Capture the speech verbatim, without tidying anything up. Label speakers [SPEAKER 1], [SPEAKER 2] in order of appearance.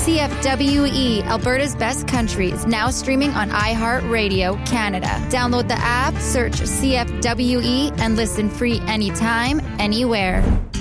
[SPEAKER 1] C F W E, Alberta's Best Country, is now streaming on iHeartRadio Canada. Download the app, search C F W E, and listen free anytime, anywhere.